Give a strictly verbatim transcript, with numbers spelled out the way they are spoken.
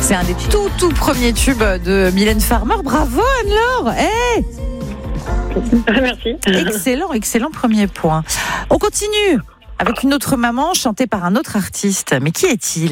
C'est un des tout tout premiers tubes de Mylène Farmer. Bravo Anne-Laure. Hey Merci. Excellent, excellent premier point. On continue avec une autre maman chantée par un autre artiste. Mais qui est-il ?